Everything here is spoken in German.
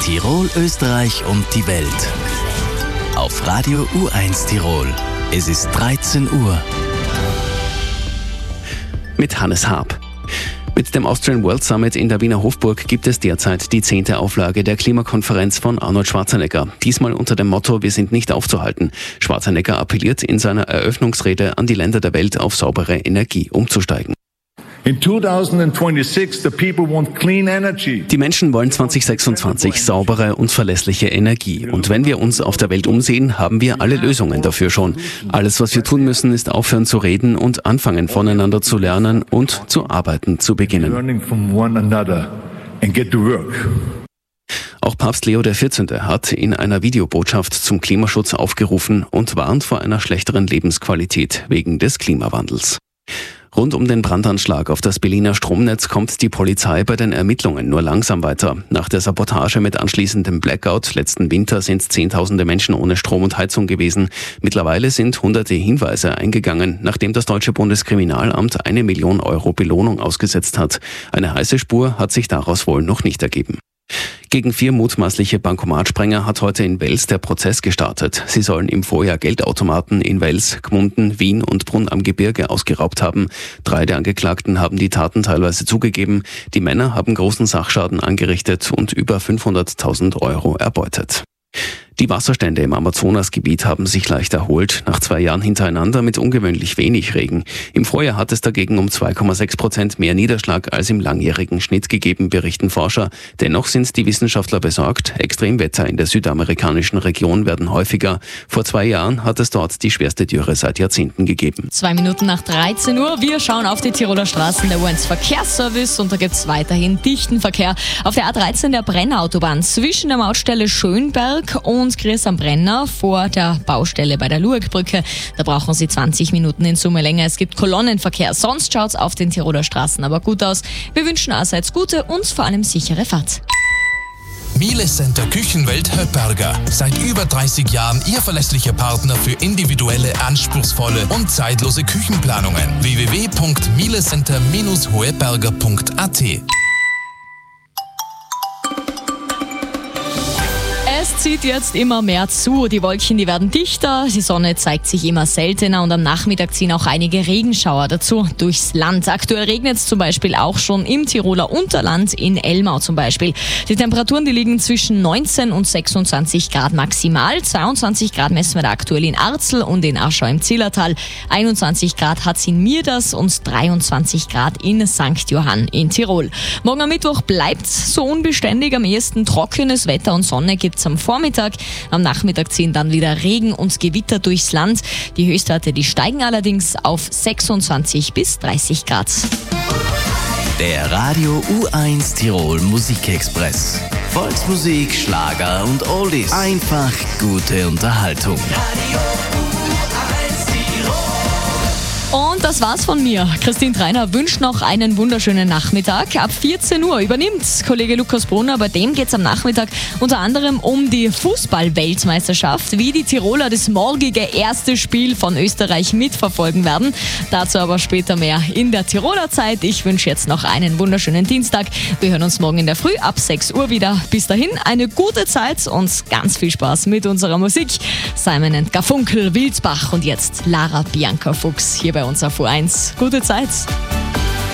Tirol, Österreich und die Welt. Auf Radio U1 Tirol. Es ist 13 Uhr. Mit Hannes Haab. Mit dem Austrian World Summit in der Wiener Hofburg gibt es derzeit die 10. Auflage der Klimakonferenz von Arnold Schwarzenegger. Diesmal unter dem Motto „Wir sind nicht aufzuhalten". Schwarzenegger appelliert in seiner Eröffnungsrede an die Länder der Welt, auf saubere Energie umzusteigen. In 2026, the people want clean energy. Die Menschen wollen 2026 saubere und verlässliche Energie. Und wenn wir uns auf der Welt umsehen, haben wir alle Lösungen dafür schon. Alles, was wir tun müssen, ist aufhören zu reden und anfangen, voneinander zu lernen und zu arbeiten zu beginnen. Learning from one another and get to work. Auch Papst Leo XIV. Hat in einer Videobotschaft zum Klimaschutz aufgerufen und warnt vor einer schlechteren Lebensqualität wegen des Klimawandels. Rund um den Brandanschlag auf das Berliner Stromnetz kommt die Polizei bei den Ermittlungen nur langsam weiter. Nach der Sabotage mit anschließendem Blackout letzten Winter sind Zehntausende Menschen ohne Strom und Heizung gewesen. Mittlerweile sind hunderte Hinweise eingegangen, nachdem das deutsche Bundeskriminalamt 1 Million Euro Belohnung ausgesetzt hat. Eine heiße Spur hat sich daraus wohl noch nicht ergeben. Gegen 4 mutmaßliche Bankomatsprenger hat heute in Wels der Prozess gestartet. Sie sollen im Vorjahr Geldautomaten in Wels, Gmunden, Wien und Brunn am Gebirge ausgeraubt haben. 3 der Angeklagten haben die Taten teilweise zugegeben. Die Männer haben großen Sachschaden angerichtet und über 500.000 Euro erbeutet. Die Wasserstände im Amazonasgebiet haben sich leicht erholt, nach 2 Jahren hintereinander mit ungewöhnlich wenig Regen. Im Vorjahr hat es dagegen um 2,6% mehr Niederschlag als im langjährigen Schnitt gegeben, berichten Forscher. Dennoch sind die Wissenschaftler besorgt. Extremwetter in der südamerikanischen Region werden häufiger. Vor 2 Jahren hat es dort die schwerste Dürre seit Jahrzehnten gegeben. 2 Minuten nach 13 Uhr. Wir schauen auf die Tiroler Straßen der U1 Verkehrsservice und da gibt es weiterhin dichten Verkehr. Auf der A13 der Brennerautobahn zwischen der Mautstelle Schönberg und Gries am Brenner vor der Baustelle bei der Luegbrücke. Da brauchen Sie 20 Minuten in Summe länger. Es gibt Kolonnenverkehr. Sonst schaut's auf den Tiroler Straßen aber gut aus. Wir wünschen allseits gute und vor allem sichere Fahrt. Miele Center Küchenwelt Höpperger. Seit über 30 Jahren Ihr verlässlicher Partner für individuelle, anspruchsvolle und zeitlose Küchenplanungen. www.mielecenter-hoeberger.at. Es zieht jetzt immer mehr zu. Die Wolken, die werden dichter, die Sonne zeigt sich immer seltener und am Nachmittag ziehen auch einige Regenschauer dazu durchs Land. Aktuell regnet es zum Beispiel auch schon im Tiroler Unterland, in Elmau zum Beispiel. Die Temperaturen, die liegen zwischen 19 und 26 Grad maximal. 22 Grad messen wir da aktuell in Arzl und in Aschau im Zillertal. 21 Grad hat es in Mirders und 23 Grad in St. Johann in Tirol. Morgen am Mittwoch bleibt so unbeständig, am ehesten trockenes Wetter und Sonne gibt es am Vormittag. Am Nachmittag ziehen dann wieder Regen und Gewitter durchs Land. Die Höchstwerte, die steigen allerdings auf 26 bis 30 Grad. Der Radio U1 Tirol Musikexpress. Volksmusik, Schlager und Oldies. Einfach gute Unterhaltung. Und das war's von mir. Christine Treiner wünscht noch einen wunderschönen Nachmittag. Ab 14 Uhr übernimmt Kollege Lukas Brunner. Bei dem geht's am Nachmittag unter anderem um die Fußball-Weltmeisterschaft, wie die Tiroler das morgige erste Spiel von Österreich mitverfolgen werden. Dazu aber später mehr in der Tiroler Zeit. Ich wünsche jetzt noch einen wunderschönen Dienstag. Wir hören uns morgen in der Früh ab 6 Uhr wieder. Bis dahin eine gute Zeit und ganz viel Spaß mit unserer Musik. Simon & Garfunkel, Wilsbach und jetzt Lara Bianca Fuchs hier bei uns auf U1. Gute Zeit!